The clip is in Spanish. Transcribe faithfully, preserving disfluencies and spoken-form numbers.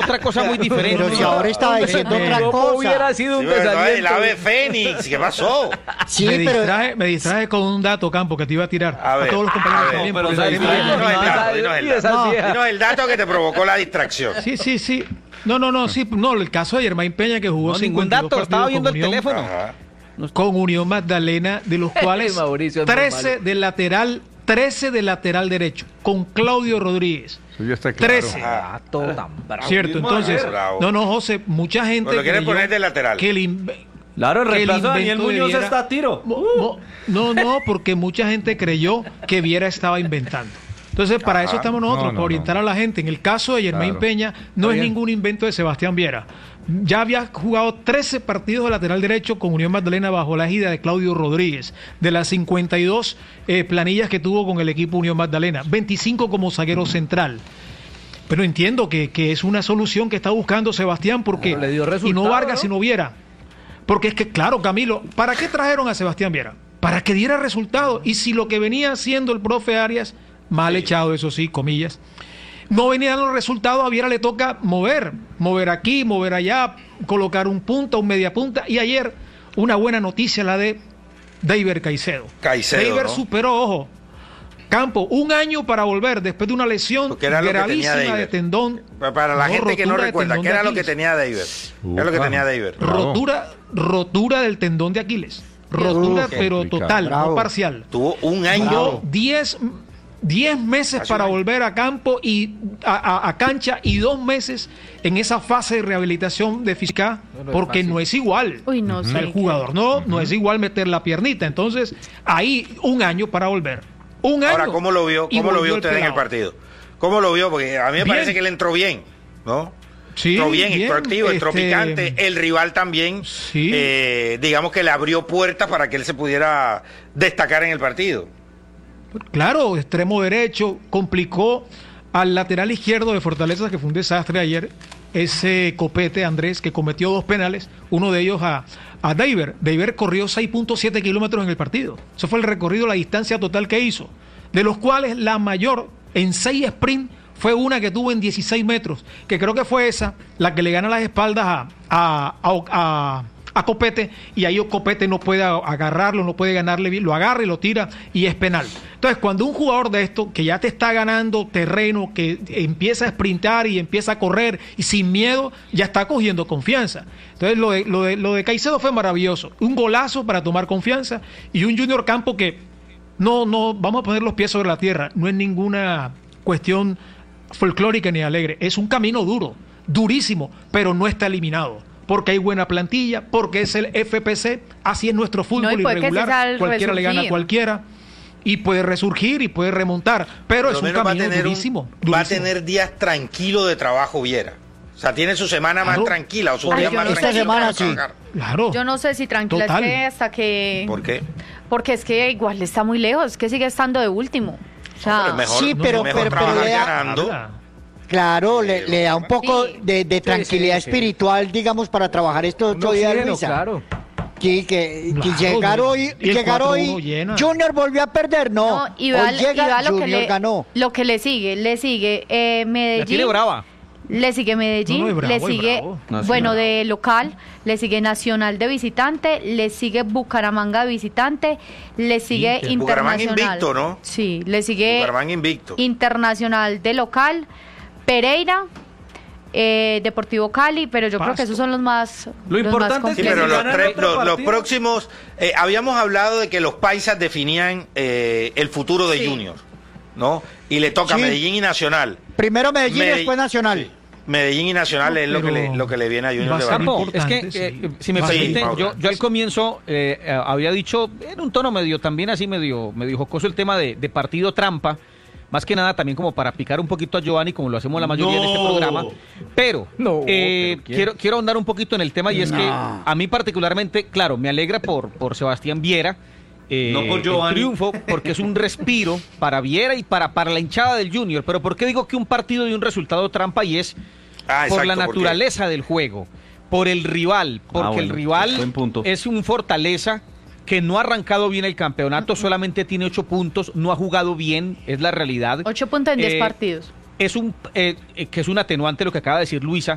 otra cosa muy diferente. Pero si ahora estaba diciendo Eh, otra ¿cómo cosa. hubiera sido un Sí, pero no, el pensamiento? ave fénix, ¿qué pasó? Sí, me, pero distraje, me distraje con un dato, Campo, que te iba a tirar. A A, ver, todos los a compañeros ver, también. pero por ¿sabes el- qué? Dinos el dato, dinos el Y esa dato. vieja. Dinos el dato que te provocó la distracción. Sí, sí, sí. No, no, no, sí. No, el caso de Germain Peña, que jugó No, ningún cincuenta y dos dato, estaba partidos viendo con el Unión, teléfono. Ajá. con Unión Magdalena, de los cuales Mauricio es muy trece malo. del lateral, trece del lateral derecho, con Claudio Rodríguez. Eso ya está claro. trece. Ajá. Todo tan bravo. Cierto, entonces, Bravo. no, no, José, mucha gente Pues lo quieren creyó poner de lateral. que el inve- Claro, el que el reemplazo de Daniel invento Muñoz debiera- está a tiro. Mo- mo- No, no, porque mucha gente creyó que Viera estaba inventando. Entonces, para Ajá. eso estamos nosotros, No, no, para orientar a la gente. En el caso de Germain Claro. Peña, no Está es bien. ningún invento de Sebastián Viera. Ya había jugado trece partidos de lateral derecho con Unión Magdalena bajo la égida de Claudio Rodríguez. De las cincuenta y dos eh, planillas que tuvo con el equipo Unión Magdalena, veinticinco como zaguero central. Pero entiendo que, que es una solución que está buscando Sebastián, porque Pero le dio y no resultado, Vargas ¿no? sino Viera. Porque es que, claro, Camilo, ¿para qué trajeron a Sebastián Viera? Para que diera resultados. Y si lo que venía haciendo el profe Arias, mal echado, eso sí, comillas, no venía dando resultados, a Viera le toca mover, mover aquí, mover allá, colocar un punta, un media punta. Y ayer, una buena noticia, la de Deiber Caicedo. Caicedo, Deiber ¿no? superó, ojo, Campo, un año para volver después de una lesión Porque era lo que tenía gravísima de Deiber. tendón. Para la No, gente que no rotura de recuerda, tendón ¿qué de era lo que Aquiles. tenía David? ¿Qué es lo que Ufa. tenía David? Bravo. Rotura, rotura del tendón de Aquiles. Rotura, Uf, pero complicado. total, Bravo. no parcial. Tuvo un año. Duró diez meses Hace para un año. volver a campo y a, a- a cancha y dos meses en esa fase de rehabilitación de física, No, no es porque fácil. no es igual. Uy, no sé. El jugador no, no es igual meter la piernita. Entonces, ahí un año para volver. Un año. Ahora, ¿cómo lo vio? y ¿Cómo lo volvió vio el usted en el pelado. partido? ¿Cómo lo vio? Porque a mí me Bien. parece que él entró bien, ¿no? Sí, entró bien, entró bien, activo, entró este, picante. El rival también, Sí. eh, digamos que le abrió puertas para que él se pudiera destacar en el partido. Claro, extremo derecho, complicó al lateral izquierdo de Fortaleza, que fue un desastre ayer, ese Copete Andrés, que cometió dos penales, uno de ellos a, a Deiber. Deiber corrió seis punto siete kilómetros en el partido. Eso fue el recorrido, la distancia total que hizo, de los cuales la mayor en seis sprint fue una que tuvo en dieciséis metros, que creo que fue esa, la que le gana las espaldas a, a, a, a- a Copete, y ahí Copete no puede agarrarlo, no puede ganarle bien, lo agarra y lo tira y es penal. Entonces, cuando un jugador de esto, que ya te está ganando terreno, que empieza a sprintar y empieza a correr y sin miedo, ya está cogiendo confianza. Entonces, lo de, lo de, lo de Caicedo fue maravilloso. Un golazo para tomar confianza y un Junior Campo que no, no, vamos a poner los pies sobre la tierra, no es ninguna cuestión folclórica ni alegre, es un camino duro, durísimo, pero no está eliminado. Porque hay buena plantilla, porque es el F P C, así es nuestro fútbol No, y puede que ese sea irregular, el cualquiera le gana a resurgir. cualquiera y puede resurgir y puede remontar, pero Por es lo un menos va a camino tener un- durísimo, Va a durísimo. tener días tranquilos de trabajo, Viera. O sea, tiene su semana más Claro. tranquila o sus Ay, días yo más no sé. tranquilos. Esta semana para sí. trabajar. Claro. Yo no sé si tranquila Total. es que hasta que... ¿Por qué? Porque es que igual está muy lejos, es que sigue estando de último. O sea, Pero es mejor, Sí, pero- mejor pero- pero trabajar le da- ganando. Habla. claro, le, le da un poco Sí. de, de tranquilidad sí, sí. espiritual, digamos, para trabajar estos Un ocho días, oxígeno, Luisa. claro. Sí, que, que Claro, llegar no. hoy, Y el llegar cuatro hoy, uno llena. Junior volvió a perder, no, no, y hoy va, y llega, va lo, que Junior le, ganó. lo que le sigue, le sigue eh, La tiene Medellín, brava. le sigue Medellín, No, no, es bravo, le es sigue, bravo. No, sí, bueno, bravo. de local, le sigue Nacional de visitante, le sigue Bucaramanga de visitante, le sigue Inter. Bucaramanga Internacional. invicto, ¿no? Sí, le sigue Bucaramanga invicto. Internacional de local, Pereira, eh, Deportivo Cali, pero yo creo que Pasto. esos son los más Lo los importante más es Sí, que pero si los, ganan tres- otro los- los partido- próximos, eh, habíamos hablado de que los paisas definían eh, el futuro de Sí. Junior, ¿no? Y le toca Sí. Medellín y Nacional. Primero Medellín y Medell- después Nacional. sí. Medellín y Nacional No, es lo que, pero le, lo que le viene a Junior va a de ser Barranquilla. Campo, es importante, que, eh, sí. si me Va a ser permiten, yo, importante. yo al comienzo eh, eh, había dicho, en un tono medio, también así medio, medio jocoso, el tema de, de partido trampa, más que nada también como para picar un poquito a Giovanni, como lo hacemos la mayoría en este No. programa, pero, No, eh, pero ¿quién? quiero, quiero ahondar un poquito en el tema, y es No. que a mí particularmente, claro, me alegra por, por Sebastián Viera, eh, No por el Giovanni. triunfo, porque es un respiro para Viera y para, para la hinchada del Junior, pero ¿por qué digo que un partido y un resultado trampa? Y es Ah, por la exacto, porque- naturaleza del juego, por el rival, porque Ah, bueno, el rival buen punto. es un Fortaleza que no ha arrancado bien el campeonato, solamente tiene ocho puntos, no ha jugado bien, es la realidad. Ocho puntos en diez Eh, partidos. Es un eh, eh, que es un atenuante lo que acaba de decir Luisa,